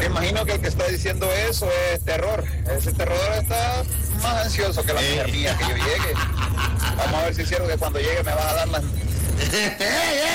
imagino que el que está diciendo eso es Terror. Ese Terror está más ansioso que la mujer mía que yo llegue. Vamos a ver si es cierto que cuando llegue me vas a dar las...